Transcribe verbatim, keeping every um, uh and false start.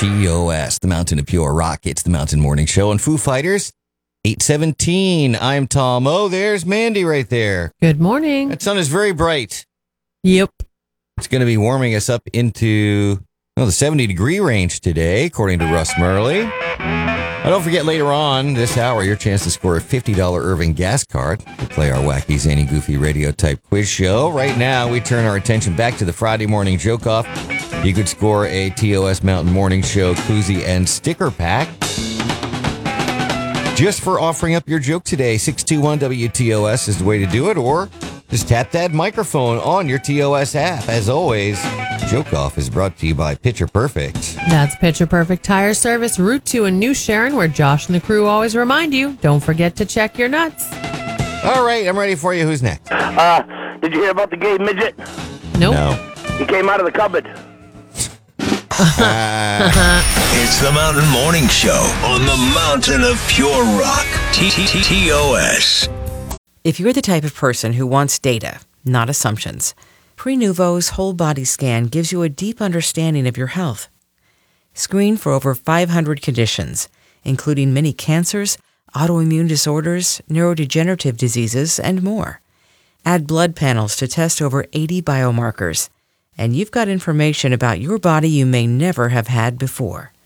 T O S, the Mountain of Pure Rock. It's the Mountain Morning Show. And Foo Fighters, eight seventeen. I'm Tom O. There's Mandy right there. Good morning. That sun is very bright. Yep. It's going to be warming us up into well, the seventy degree range today, according to Russ Murley. Now, don't forget later on this hour, your chance to score a fifty dollars Irving gas card to play our wacky, zany, goofy radio type quiz show. Right now, we turn our attention back to the Friday morning joke off. You could score a T O S Mountain Morning Show koozie and sticker pack just for offering up your joke today. six two one W T O S is the way to do it, or just tap that microphone on your T O S app. As always, Joke Off is brought to you by Picture Perfect. That's Picture Perfect Tire Service, Route two in New Sharon, where Josh and the crew always remind you, don't forget to check your nuts. All right, I'm ready for you. Who's next? Uh, did you hear about the gay midget? Nope. No. He came out of the cupboard. It's the Mountain Morning Show on the Mountain of Pure Rock. T T O S. If you're the type of person who wants data, not assumptions, Prenuvo's whole body scan gives you a deep understanding of your health. Screen for over five hundred conditions, including many cancers, autoimmune disorders, neurodegenerative diseases, and more. Add blood panels to test over eighty biomarkers, and you've got information about your body you may never have had before.